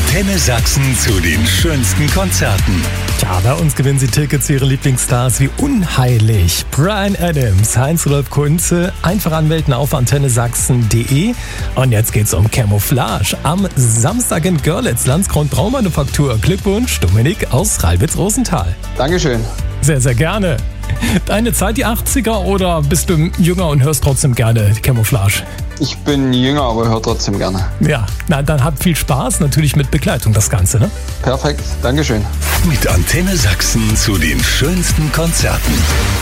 Antenne Sachsen zu den schönsten Konzerten. Tja, bei uns gewinnen Sie Tickets für Ihre Lieblingsstars wie Unheilig, Bryan Adams, Heinz-Rudolf Kunze. Einfach anmelden auf antennesachsen.de. Und jetzt geht's um Camouflage. Am Samstag in Görlitz, Landskron Braumanufaktur. Glückwunsch, Dominik aus Ralbitz-Rosenthal. Dankeschön. Sehr, sehr gerne. Deine Zeit die 80er oder bist du jünger und hörst trotzdem gerne Camouflage? Ich bin jünger, aber höre trotzdem gerne. Ja, na dann habt viel Spaß, natürlich mit Begleitung das Ganze, ne? Perfekt, Dankeschön. Mit Antenne Sachsen zu den schönsten Konzerten.